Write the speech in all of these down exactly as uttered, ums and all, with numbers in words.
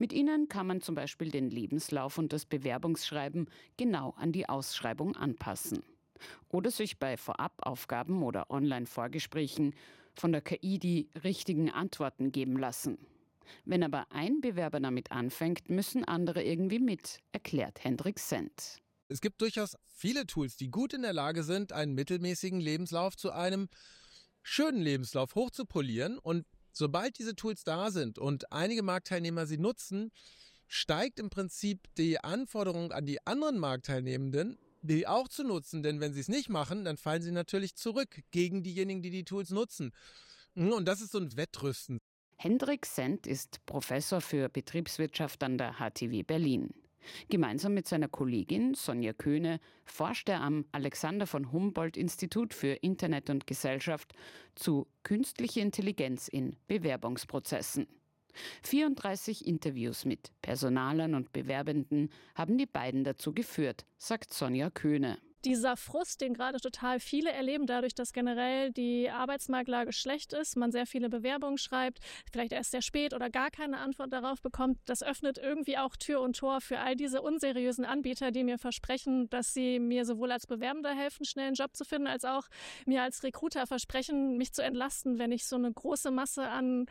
Mit ihnen kann man zum Beispiel den Lebenslauf und das Bewerbungsschreiben genau an die Ausschreibung anpassen. Oder sich bei Vorabaufgaben oder Online-Vorgesprächen von der K I die richtigen Antworten geben lassen. Wenn aber ein Bewerber damit anfängt, müssen andere irgendwie mit, erklärt Hendrik Sendt. Es gibt durchaus viele Tools, die gut in der Lage sind, einen mittelmäßigen Lebenslauf zu einem schönen Lebenslauf hochzupolieren. Und sobald diese Tools da sind und einige Marktteilnehmer sie nutzen, steigt im Prinzip die Anforderung an die anderen Marktteilnehmenden, die auch zu nutzen. Denn wenn sie es nicht machen, dann fallen sie natürlich zurück gegen diejenigen, die die Tools nutzen. Und das ist so ein Wettrüsten. Hendrik Sendt ist Professor für Betriebswirtschaft an der H T W Berlin. Gemeinsam mit seiner Kollegin Sonja Köhne forscht er am Alexander von Humboldt-Institut für Internet und Gesellschaft zu künstlicher Intelligenz in Bewerbungsprozessen. vierunddreißig Interviews mit Personalern und Bewerbenden haben die beiden dazu geführt, sagt Sonja Köhne. Dieser Frust, den gerade total viele erleben, dadurch, dass generell die Arbeitsmarktlage schlecht ist, man sehr viele Bewerbungen schreibt, vielleicht erst sehr spät oder gar keine Antwort darauf bekommt, das öffnet irgendwie auch Tür und Tor für all diese unseriösen Anbieter, die mir versprechen, dass sie mir sowohl als Bewerbender helfen, schnell einen Job zu finden, als auch mir als Recruiter versprechen, mich zu entlasten, wenn ich so eine große Masse an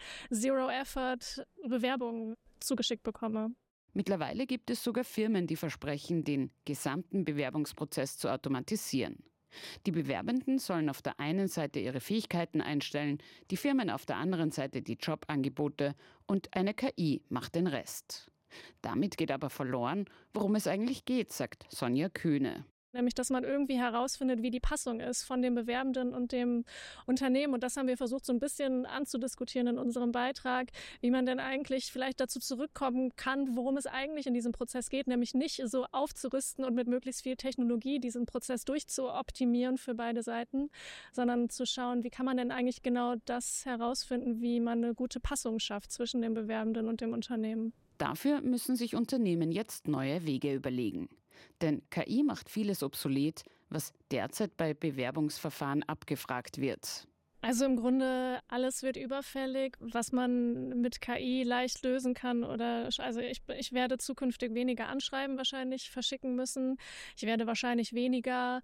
Zero-Effort-Bewerbungen zugeschickt bekomme. Mittlerweile gibt es sogar Firmen, die versprechen, den gesamten Bewerbungsprozess zu automatisieren. Die Bewerbenden sollen auf der einen Seite ihre Fähigkeiten einstellen, die Firmen auf der anderen Seite die Jobangebote und eine K I macht den Rest. Damit geht aber verloren, worum es eigentlich geht, sagt Sonja Köhne. Nämlich, dass man irgendwie herausfindet, wie die Passung ist von dem Bewerbenden und dem Unternehmen. Und das haben wir versucht, so ein bisschen anzudiskutieren in unserem Beitrag, wie man denn eigentlich vielleicht dazu zurückkommen kann, worum es eigentlich in diesem Prozess geht. Nämlich nicht so aufzurüsten und mit möglichst viel Technologie diesen Prozess durchzuoptimieren für beide Seiten, sondern zu schauen, wie kann man denn eigentlich genau das herausfinden, wie man eine gute Passung schafft zwischen dem Bewerbenden und dem Unternehmen. Dafür müssen sich Unternehmen jetzt neue Wege überlegen. Denn K I macht vieles obsolet, was derzeit bei Bewerbungsverfahren abgefragt wird. Also im Grunde alles wird überfällig, was man mit K I leicht lösen kann. Oder also ich, ich werde zukünftig weniger Anschreiben wahrscheinlich verschicken müssen. Ich werde wahrscheinlich weniger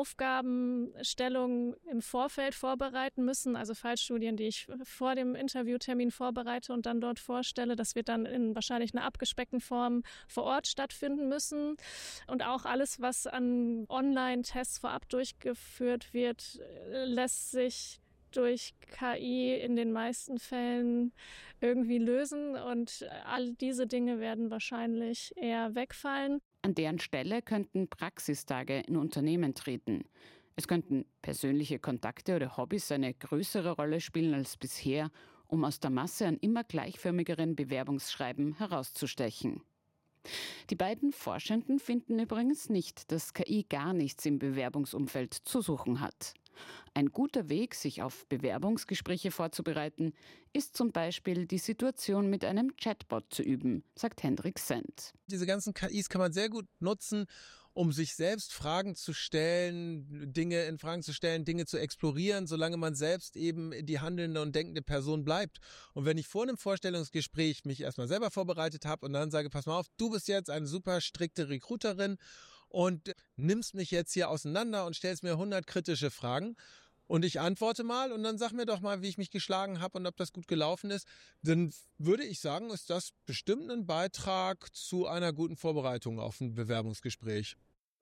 Aufgabenstellungen im Vorfeld vorbereiten müssen. Also Fallstudien, die ich vor dem Interviewtermin vorbereite und dann dort vorstelle. Das wird dann in wahrscheinlich einer abgespeckten Form vor Ort stattfinden müssen. Und auch alles, was an Online-Tests vorab durchgeführt wird, lässt sich durch K I in den meisten Fällen irgendwie lösen und all diese Dinge werden wahrscheinlich eher wegfallen. An deren Stelle könnten Praxistage in Unternehmen treten. Es könnten persönliche Kontakte oder Hobbys eine größere Rolle spielen als bisher, um aus der Masse an immer gleichförmigeren Bewerbungsschreiben herauszustechen. Die beiden Forschenden finden übrigens nicht, dass K I gar nichts im Bewerbungsumfeld zu suchen hat. Ein guter Weg, sich auf Bewerbungsgespräche vorzubereiten, ist zum Beispiel die Situation mit einem Chatbot zu üben, sagt Hendrik Sendt. Diese ganzen K Is kann man sehr gut nutzen, um sich selbst Fragen zu stellen, Dinge in Fragen zu stellen, Dinge zu explorieren, solange man selbst eben die handelnde und denkende Person bleibt. Und wenn ich vor einem Vorstellungsgespräch mich erstmal selber vorbereitet habe und dann sage, pass mal auf, du bist jetzt eine super strikte Recruiterin und nimmst mich jetzt hier auseinander und stellst mir hundert kritische Fragen und ich antworte mal und dann sag mir doch mal, wie ich mich geschlagen habe und ob das gut gelaufen ist, dann würde ich sagen, ist das bestimmt ein Beitrag zu einer guten Vorbereitung auf ein Bewerbungsgespräch.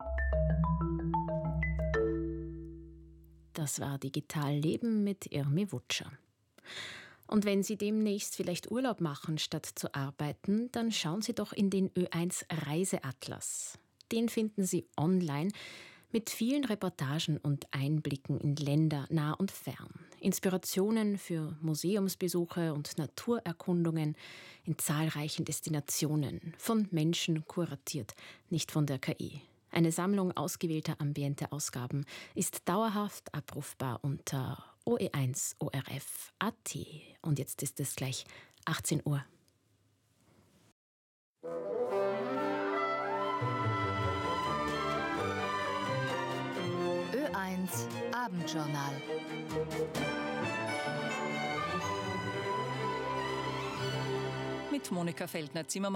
Das war Digital Leben mit Irmi Wutscher. Und wenn Sie demnächst vielleicht Urlaub machen, statt zu arbeiten, dann schauen Sie doch in den Ö eins Reiseatlas. Den finden Sie online mit vielen Reportagen und Einblicken in Länder nah und fern. Inspirationen für Museumsbesuche und Naturerkundungen in zahlreichen Destinationen, von Menschen kuratiert, nicht von der K I. Eine Sammlung ausgewählter Ambiente-Ausgaben ist dauerhaft abrufbar unter o e eins o r f punkt a t. Und jetzt ist es gleich achtzehn Uhr. Ö eins Abendjournal. mit Monika Feldner-Zimmermann.